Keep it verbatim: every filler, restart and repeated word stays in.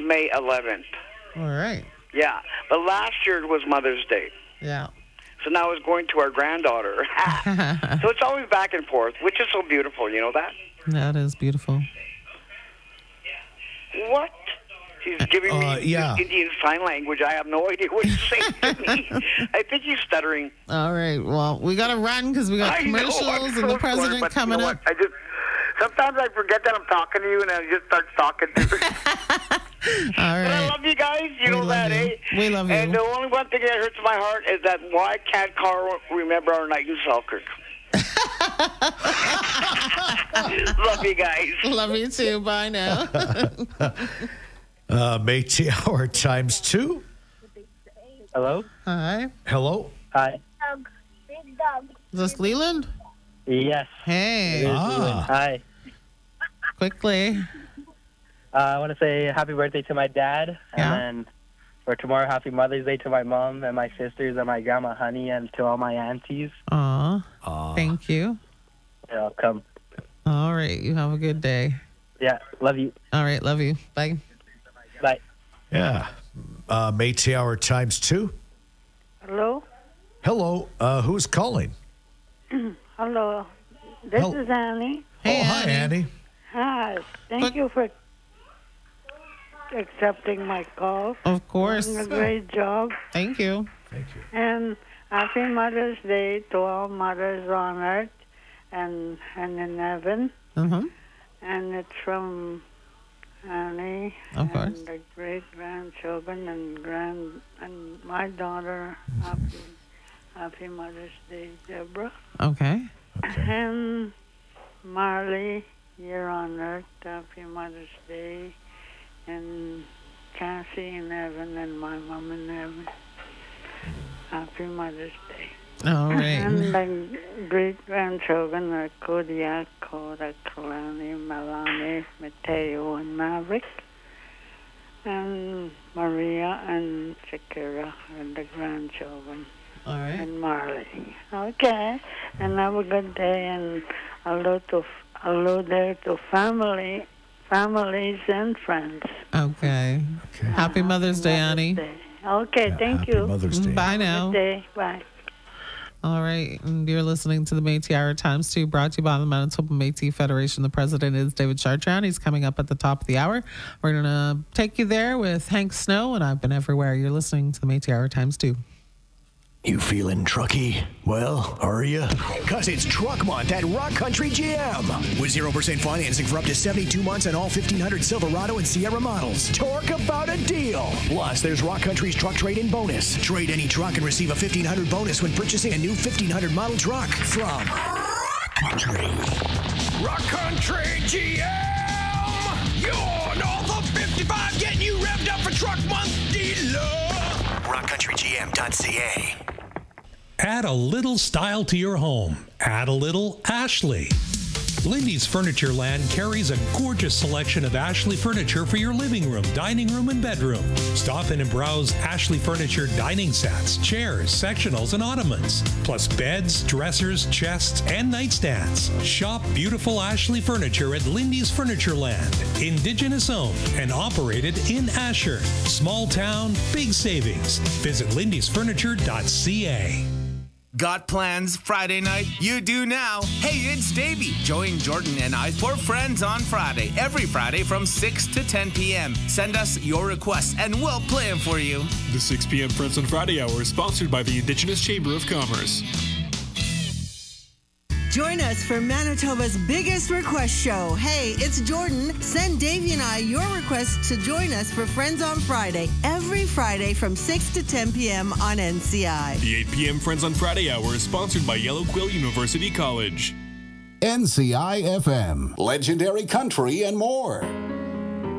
May eleventh. All right. Yeah, but last year it was Mother's Day. Yeah. So now it's going to our granddaughter. So it's always back and forth, which is so beautiful. You know that? That is beautiful. What? He's giving Uh, me yeah. Indian Sign Language. I have no idea what he's saying to me. I think he's stuttering. All right. Well, we got to run because we got I know, I'm commercials so and the sorry, president but coming you know up. what? I just sometimes I forget that I'm talking to you, and I just start talking to you. All right. But I love you guys. You We know love that, you. eh? We love you. And the only one thing that hurts my heart is that why can't Carl remember our night in Selkirk? Love you guys. Love you too. Bye now. Uh, Métis Hour times two. Hello? Hi. Hello. Hi. Is this Leland? Yes. Hey. Ah. Hi. Quickly. Uh, I want to say happy birthday to my dad. Yeah. And then for tomorrow, happy Mother's Day to my mom and my sisters and my grandma Honey and to all my aunties. Aw. Uh, Thank you. You're welcome. All right. You have a good day. Yeah. Love you. All right. Love you. Bye. Bye. yeah. Uh, Métis Hour times two. Hello? Hello. Uh, who's calling? Hello. This Hel- is Annie. Hey, oh, hi, Annie. Hi. Thank But- you for accepting my call. Of course. Doing a great job. Thank you. Thank you. And happy Mother's Day to all mothers on earth and, and in heaven. Mm-hmm. And it's from Annie Of course. and the great grandchildren and grand and my daughter. Happy, happy Mother's Day, Deborah. Okay. And Marley, you're on earth. Happy Mother's Day. And Cassie in heaven and my mom in heaven. Happy Mother's Day. All right. And the great grandchildren are Kodiak, Koda, Kalani, Melanie, Mateo, and Maverick. And Maria and Shakira and the grandchildren. All right. And Marley. Okay. And have a good day and hello to hello there to family, families and friends. Okay. Okay. Happy Mother's Day, Mother's Annie. Day. Okay, Yeah, thank happy you. Mother's Day. Bye now. Good day. Bye. All right. And you're listening to the Métis Hour Times two, brought to you by the Manitoba Métis Federation. The president is David Chartrand. He's coming up at the top of the hour. We're going to take you there with Hank Snow, and I've been everywhere. You're listening to the Métis Hour Times two. You feeling trucky? Well, are you? Because it's Truck Month at Rock Country G M. With zero percent financing for up to seventy-two months on all fifteen hundred Silverado and Sierra models. Talk about a deal. Plus, there's Rock Country's truck trade-in bonus. Trade any truck and receive a fifteen hundred bonus when purchasing a new fifteen hundred model truck from Rock Country. Rock Country G M! You're North of fifty-five getting you revved up for Truck Month dealer. rock country g m dot c a. Add a little style to your home. Add a little Ashley. Lindy's Furniture Land carries a gorgeous selection of Ashley furniture for your living room, dining room, and bedroom. Stop in and browse Ashley Furniture dining sets, chairs, sectionals, and ottomans, plus beds, dressers, chests, and nightstands. Shop beautiful Ashley furniture at Lindy's Furniture Land. Indigenous owned and operated in Asher. Small town, big savings. Visit lindys furniture dot c a. Got plans Friday night? You do now. Hey, it's Davey. Join Jordan and I for Friends on Friday. Every Friday from six to ten p.m. Send us your requests and we'll play them for you. The six p.m. Friends on Friday hour is sponsored by the Indigenous Chamber of Commerce. Join us for Manitoba's biggest request show. Hey, it's Jordan. Send Davey and I your requests to join us for Friends on Friday. Every Friday from six to ten p.m. on N C I. The eight p.m. Friends on Friday hour is sponsored by Yellow Quill University College. N C I F M, legendary country and more.